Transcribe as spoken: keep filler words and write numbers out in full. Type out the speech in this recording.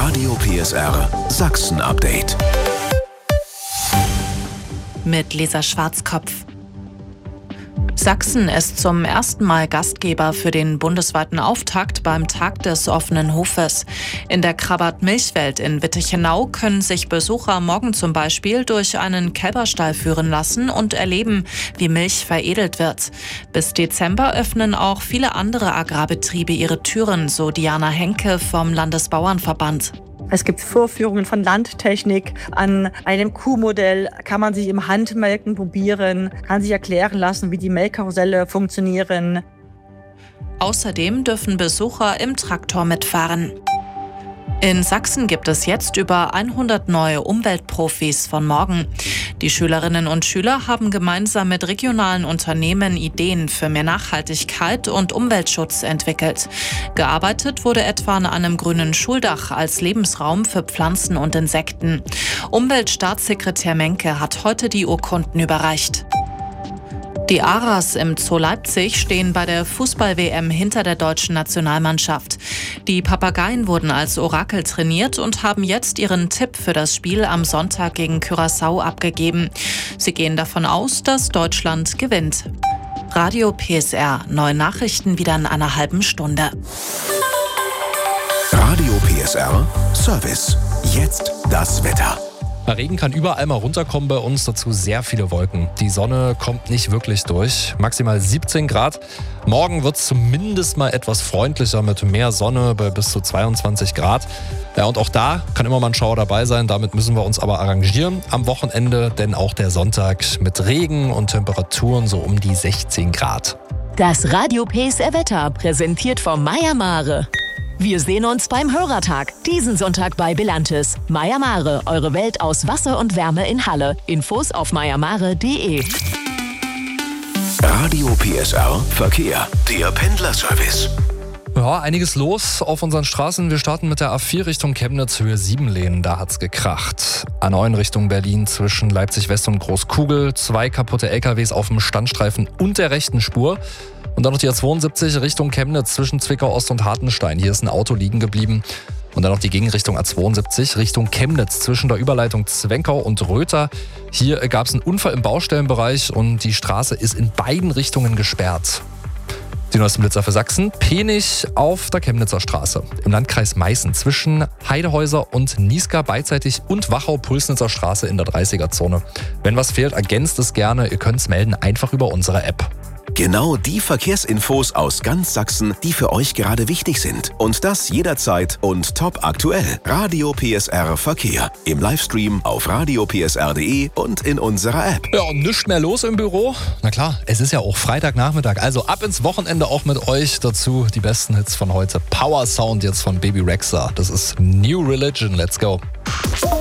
Radio P S R Sachsen-Update. Mit Lisa Schwarzkopf. Sachsen ist zum ersten Mal Gastgeber für den bundesweiten Auftakt beim Tag des offenen Hofes. In der Krabat-Milchwelt in Wittichenau können sich Besucher morgen zum Beispiel durch einen Kälberstall führen lassen und erleben, wie Milch veredelt wird. Bis Dezember öffnen auch viele andere Agrarbetriebe ihre Türen, so Diana Henke vom Landesbauernverband. Es gibt Vorführungen von Landtechnik. An einem Kuhmodell kann man sich im Handmelken probieren, kann sich erklären lassen, wie die Melkkarusselle funktionieren. Außerdem dürfen Besucher im Traktor mitfahren. In Sachsen gibt es jetzt über hundert neue Umweltprofis von morgen. Die Schülerinnen und Schüler haben gemeinsam mit regionalen Unternehmen Ideen für mehr Nachhaltigkeit und Umweltschutz entwickelt. Gearbeitet wurde etwa an einem grünen Schuldach als Lebensraum für Pflanzen und Insekten. Umweltstaatssekretär Menke hat heute die Urkunden überreicht. Die Aras im Zoo Leipzig stehen bei der Fußball-W M hinter der deutschen Nationalmannschaft. Die Papageien wurden als Orakel trainiert und haben jetzt ihren Tipp für das Spiel am Sonntag gegen Curaçao abgegeben. Sie gehen davon aus, dass Deutschland gewinnt. Radio P S R, neue Nachrichten wieder in einer halben Stunde. Radio P S R Service. Jetzt das Wetter. Regen kann überall mal runterkommen bei uns, dazu sehr viele Wolken. Die Sonne kommt nicht wirklich durch. Maximal siebzehn Grad. Morgen wird es zumindest mal etwas freundlicher mit mehr Sonne bei bis zu zweiundzwanzig Grad. Ja, und auch da kann immer mal ein Schauer dabei sein. Damit müssen wir uns aber arrangieren. Am Wochenende denn auch der Sonntag mit Regen und Temperaturen so um die sechzehn Grad. Das Radio P S R Wetter präsentiert vom Meier Mare. Wir sehen uns beim Hörertag, diesen Sonntag bei Belantes. Meier Mare, eure Welt aus Wasser und Wärme in Halle. Infos auf meier mare punkt de. Radio P S R Verkehr, der Pendlerservice. Ja, einiges los auf unseren Straßen. Wir starten mit der A vier Richtung Chemnitz, Höhe Siebenlehnen. Da hat's gekracht. A neun Richtung Berlin zwischen Leipzig West und Großkugel. Zwei kaputte L K Ws auf dem Standstreifen und der rechten Spur. Und dann noch die A zweiundsiebzig Richtung Chemnitz zwischen Zwickau Ost und Hartenstein. Hier ist ein Auto liegen geblieben. Und dann noch die Gegenrichtung A zweiundsiebzig Richtung Chemnitz zwischen der Überleitung Zwenkau und Röther. Hier gab es einen Unfall im Baustellenbereich und die Straße ist in beiden Richtungen gesperrt. Die neuesten Blitzer für Sachsen. Penich auf der Chemnitzer Straße. Im Landkreis Meißen zwischen Heidehäuser und Niesgar beidseitig und Wachau-Pulsnitzer Straße in der dreißiger-Zone. Wenn was fehlt, ergänzt es gerne. Ihr könnt es melden, einfach über unsere App. Genau die Verkehrsinfos aus ganz Sachsen, die für euch gerade wichtig sind. Und das jederzeit und top aktuell. Radio P S R Verkehr. Im Livestream auf radio p s r punkt de und in unserer App. Ja, und nichts mehr los im Büro? Na klar, es ist ja auch Freitagnachmittag. Also ab ins Wochenende auch mit euch. Dazu die besten Hits von heute. Power Sound jetzt von Baby Rexha. Das ist New Religion. Let's go.